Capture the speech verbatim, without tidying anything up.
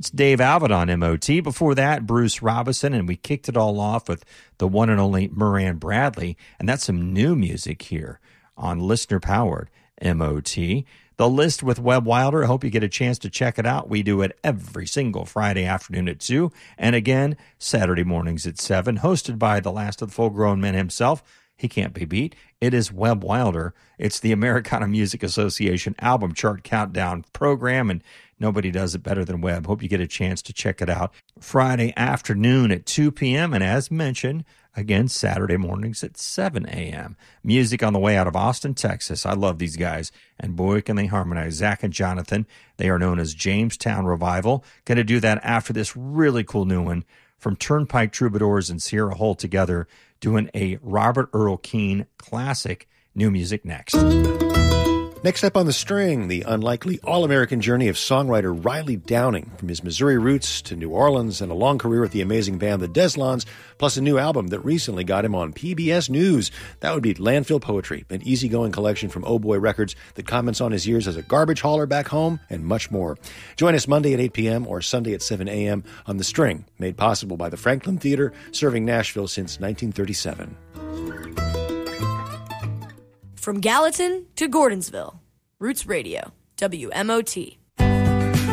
It's Dave Alvin on M O T. Before that, Bruce Robinson, and we kicked it all off with the one and only Moran Bradley, and that's some new music here on listener-powered M O T. The List with Webb Wilder. I hope you get a chance to check it out. We do it every single Friday afternoon at two, and again, Saturday mornings at seven, hosted by the last of the full-grown men himself. He can't be beat. It is Webb Wilder. It's the Americana Music Association album chart countdown program, and nobody does it better than Webb. Hope you get a chance to check it out Friday afternoon at two p.m., and as mentioned, again, Saturday mornings at seven a.m. Music on the way out of Austin, Texas. I love these guys, and boy, can they harmonize. Zach and Jonathan, they are known as Jamestown Revival. Going to do that after this really cool new one from Turnpike Troubadours and Sierra Hull together, doing a Robert Earl Keen classic. New music next. Next up on the string, the unlikely all-American journey of songwriter Riley Downing, from his Missouri roots to New Orleans and a long career with the amazing band The Deslons, plus a new album that recently got him on P B S News. That would be Landfill Poetry, an easygoing collection from Oh Boy Records that comments on his years as a garbage hauler back home, and much more. Join us Monday at eight p.m. or Sunday at seven a.m. on The String, made possible by the Franklin Theater, serving Nashville since nineteen thirty-seven. From Gallatin to Gordonsville, Roots Radio, W M O T.